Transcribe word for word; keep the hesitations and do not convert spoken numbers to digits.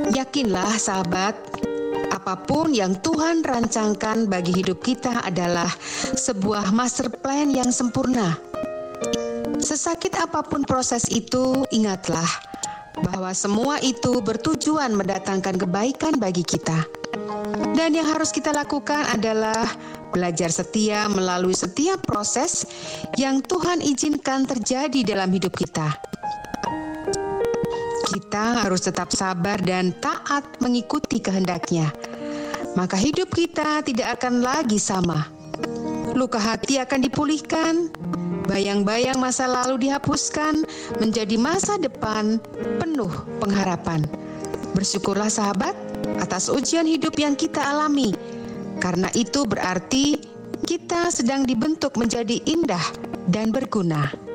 Yakinlah sahabat, apapun yang Tuhan rancangkan bagi hidup kita adalah sebuah master plan yang sempurna. Sesakit apapun proses itu, ingatlah bahwa semua itu bertujuan mendatangkan kebaikan bagi kita. Dan yang harus kita lakukan adalah belajar setia melalui setiap proses yang Tuhan izinkan terjadi dalam hidup kita. Kita harus tetap sabar dan taat mengikuti kehendak-Nya. Maka hidup kita tidak akan lagi sama. Luka hati akan dipulihkan, bayang-bayang masa lalu dihapuskan menjadi masa depan penuh pengharapan. Bersyukurlah sahabat atas ujian hidup yang kita alami, karena itu berarti kita sedang dibentuk menjadi indah dan berguna.